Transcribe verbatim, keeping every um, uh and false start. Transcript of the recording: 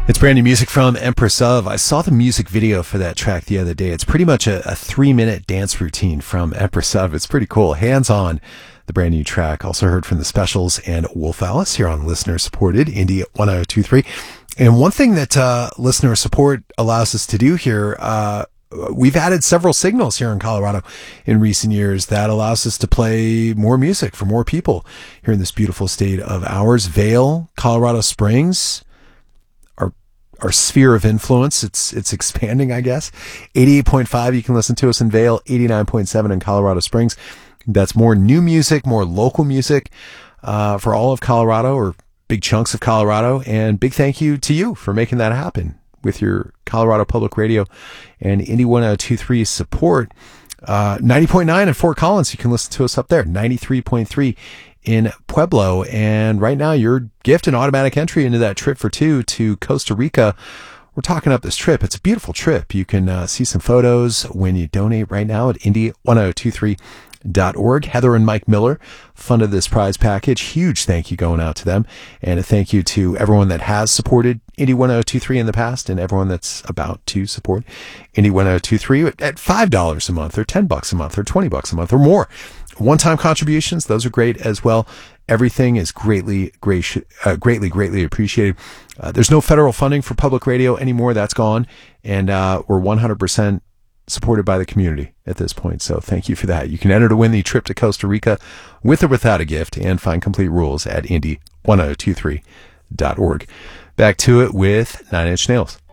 It's brand new music from Empress of. I saw the music video for that track the other day. It's pretty much a, a three-minute dance routine from Empress of. It's pretty cool. Hands on, the brand new track. Also heard from the Specials and Wolf Alice here on listener-supported Indie one oh two three. And one thing that uh, listener support allows us to do here, uh, we've added several signals here in Colorado in recent years that allows us to play more music for more people here in this beautiful state of ours. Vail, Colorado Springs, our sphere of influence. It's it's expanding, I guess. eighty-eight point five, you can listen to us in Vail. eighty-nine point seven in Colorado Springs. That's more new music, more local music uh, for all of Colorado, or big chunks of Colorado. And big thank you to you for making that happen with your Colorado Public Radio and Indie one oh two three support. Uh, ninety point nine in Fort Collins, you can listen to us up there. ninety-three point three in Pueblo. And right now, your gift and automatic entry into that trip for two to Costa Rica. We're talking up this trip. It's a beautiful trip. You can uh, see some photos when you donate right now at indie one oh two three dot org. Heather and Mike Miller funded this prize package. Huge thank you going out to them. And a thank you to everyone that has supported Indie one oh two three in the past, and everyone that's about to support Indie one oh two three at five dollars a month, or ten bucks a month, or twenty bucks a month, or more. One-time contributions, those are great as well. Everything is greatly, great, uh, greatly, greatly appreciated. Uh, there's no federal funding for public radio anymore. That's gone. And uh, we're one hundred percent supported by the community at this point. So thank you for that. You can enter to win the trip to Costa Rica with or without a gift, and find complete rules at indie one oh two three dot org. Back to it with Nine Inch Nails.